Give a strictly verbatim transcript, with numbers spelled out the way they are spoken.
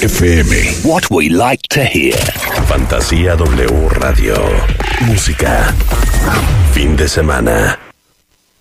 F M. What we like to hear. Fantasía W Radio. Música. Fin de semana.